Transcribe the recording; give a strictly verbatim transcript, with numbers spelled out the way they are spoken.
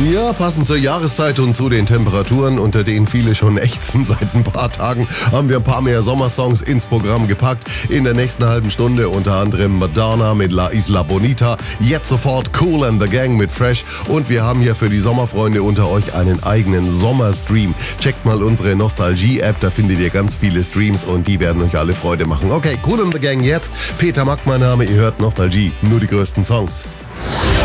Ja, passend zur Jahreszeit und zu den Temperaturen, unter denen viele schon ächzen seit ein paar Tagen, haben wir ein paar mehr Sommersongs ins Programm gepackt. In der nächsten halben Stunde unter anderem Madonna mit La Isla Bonita, jetzt sofort Kool and the Gang mit Fresh und wir haben hier für die Sommerfreunde unter euch einen eigenen Sommerstream. Checkt mal unsere Nostalgie-App, da findet ihr ganz viele Streams und die werden euch alle Freude machen. Okay, Kool and the Gang jetzt. Peter Mack mein Name, ihr hört Nostalgie, nur die größten Songs.